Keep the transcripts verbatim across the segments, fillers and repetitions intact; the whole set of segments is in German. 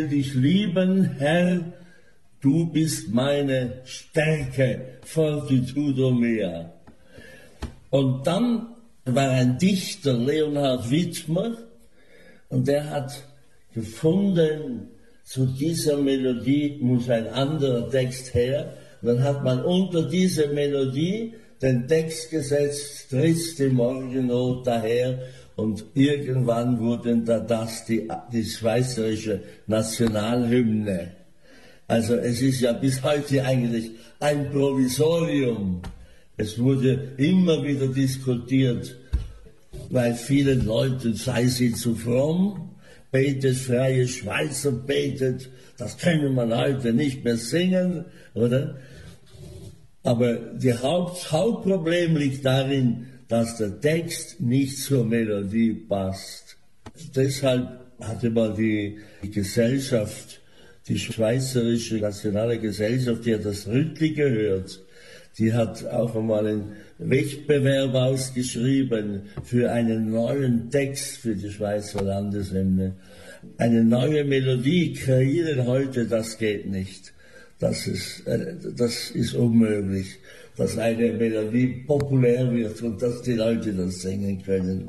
Dich lieben, Herr, du bist meine Stärke, fortitudo mea. Und dann war ein Dichter, Leonhard Widmer, und der hat gefunden, zu dieser Melodie muss ein anderer Text her. Und dann hat man unter diese Melodie den Text gesetzt, triste Morgennot daher, und irgendwann wurde da das die, die schweizerische Nationalhymne. Also es ist ja bis heute eigentlich ein Provisorium. Es wurde immer wieder diskutiert, weil vielen Leuten, sei sie zu fromm, betet, freie Schweizer betet, das können wir heute nicht mehr singen, oder? Aber das Haupt, Hauptproblem liegt darin, dass der Text nicht zur Melodie passt. Deshalb hatte man die, die Gesellschaft, die Schweizerische Nationale Gesellschaft, die hat das Rüttli gehört. Die hat auch einmal einen Wettbewerb ausgeschrieben für einen neuen Text für die Schweizer Landeshymne. Eine neue Melodie kreieren heute, das geht nicht. Das ist, das ist unmöglich, dass eine Melodie populär wird und dass die Leute das singen können.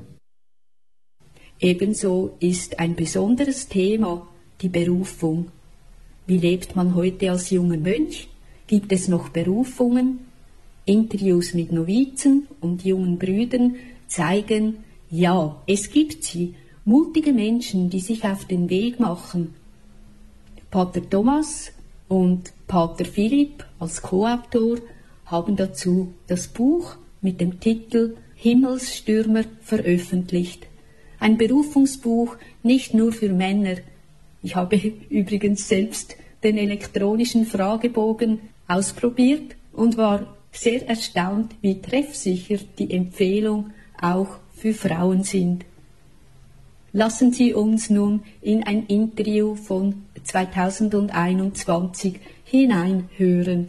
Ebenso ist ein besonderes Thema die Berufung. Wie lebt man heute als junger Mönch? Gibt es noch Berufungen? Interviews mit Novizen und jungen Brüdern zeigen, ja, es gibt sie, mutige Menschen, die sich auf den Weg machen. Pater Thomas und Pater Philipp als Co-Autor haben dazu das Buch mit dem Titel Himmelsstürmer veröffentlicht. Ein Berufungsbuch nicht nur für Männer. Ich habe übrigens selbst den elektronischen Fragebogen ausprobiert und war sehr erstaunt, wie treffsicher die Empfehlung auch für Frauen sind. Lassen Sie uns nun in ein Interview von zweitausendeinundzwanzig hineinhören.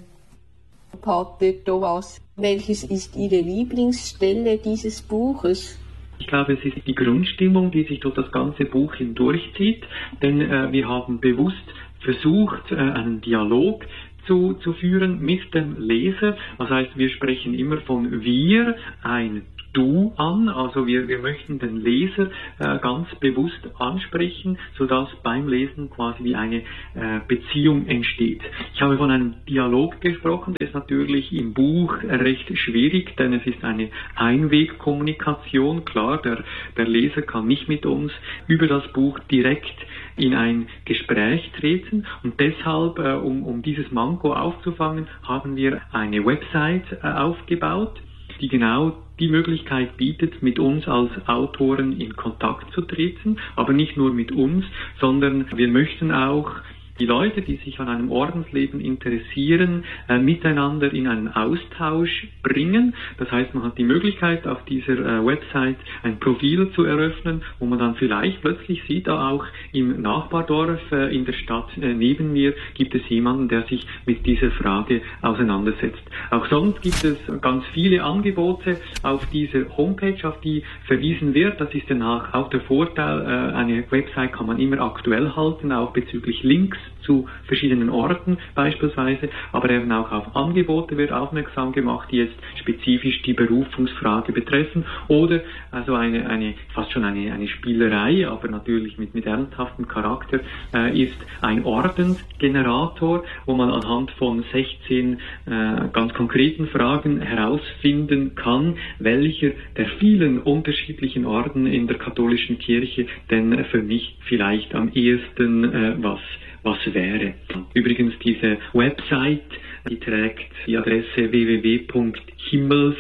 Pater Thomas, welches ist Ihre Lieblingsstelle dieses Buches? Ich glaube, es ist die Grundstimmung, die sich durch das ganze Buch hindurchzieht, denn äh, wir haben bewusst versucht, äh, einen Dialog zu, zu führen mit dem Leser. Das heißt, wir sprechen immer von wir, ein Du an, also wir, wir möchten den Leser äh, ganz bewusst ansprechen, sodass beim Lesen quasi wie eine äh, Beziehung entsteht. Ich habe von einem Dialog gesprochen, das ist natürlich im Buch recht schwierig, denn es ist eine Einwegkommunikation. Klar, der, der Leser kann nicht mit uns über das Buch direkt in ein Gespräch treten, und deshalb, äh, um, um dieses Manko aufzufangen, haben wir eine Website äh, aufgebaut, die genau die Möglichkeit bietet, mit uns als Autoren in Kontakt zu treten, aber nicht nur mit uns, sondern wir möchten auch die Leute, die sich an einem Ordensleben interessieren, äh, miteinander in einen Austausch bringen. Das heißt, man hat die Möglichkeit, auf dieser äh, Website ein Profil zu eröffnen, wo man dann vielleicht plötzlich sieht, da auch im Nachbardorf äh, in der Stadt äh, neben mir gibt es jemanden, der sich mit dieser Frage auseinandersetzt. Auch sonst gibt es ganz viele Angebote auf dieser Homepage, auf die verwiesen wird. Das ist danach auch der Vorteil. Äh, eine Website kann man immer aktuell halten, auch bezüglich Links zu verschiedenen Orten beispielsweise, aber eben auch auf Angebote wird aufmerksam gemacht, die jetzt spezifisch die Berufungsfrage betreffen, oder also eine, eine fast schon eine, eine Spielerei, aber natürlich mit, mit ernsthaftem Charakter, äh, ist ein Ordensgenerator, wo man anhand von sechzehn äh, ganz konkreten Fragen herausfinden kann, welcher der vielen unterschiedlichen Orden in der katholischen Kirche denn für mich vielleicht am ehesten äh, was was wäre. Übrigens, diese Website, die trägt die Adresse w w w punkt himmels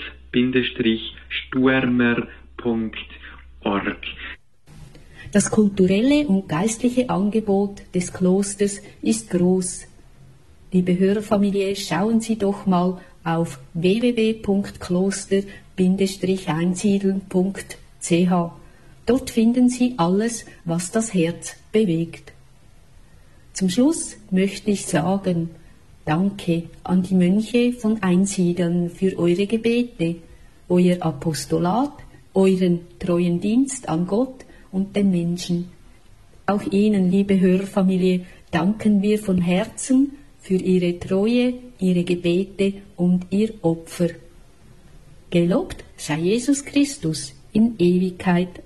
stürmer punkt org. Das kulturelle und geistliche Angebot des Klosters ist groß. Liebe Hörerfamilie, schauen Sie doch mal auf w w w punkt kloster einsiedeln punkt c h. Dort finden Sie alles, was das Herz bewegt. Zum Schluss möchte ich sagen, danke an die Mönche von Einsiedeln für eure Gebete, euer Apostolat, euren treuen Dienst an Gott und den Menschen. Auch Ihnen, liebe Hörerfamilie, danken wir von Herzen für ihre Treue, ihre Gebete und ihr Opfer. Gelobt sei Jesus Christus in Ewigkeit.